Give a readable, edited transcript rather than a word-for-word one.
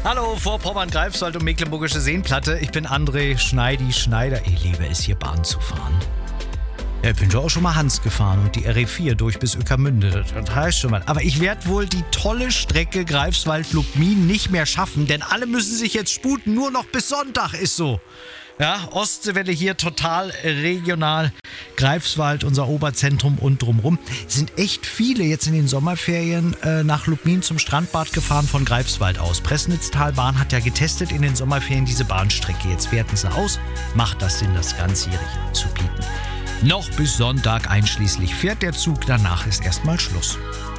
Hallo, Vorpommern, Greifswald und Mecklenburgische Seenplatte. Ich bin André Schneider. Ich liebe es, hier Bahn zu fahren. Ja, ich bin ja auch schon mal Hans gefahren und die RE4 durch bis Ueckermünde. Das heißt schon mal. Aber ich werde wohl die tolle Strecke Greifswald-Lubmin nicht mehr schaffen, denn alle müssen sich jetzt sputen. Nur noch bis Sonntag ist so. Ja, Ostseewelle hier total regional. Greifswald, unser Oberzentrum und drumrum. Es sind echt viele jetzt in den Sommerferien nach Lubmin zum Strandbad gefahren von Greifswald aus. Pressnitztalbahn hat ja getestet in den Sommerferien diese Bahnstrecke. Jetzt werten sie aus. Macht das Sinn, das ganzjährig zu bieten. Noch bis Sonntag einschließlich fährt der Zug, danach ist erstmal Schluss.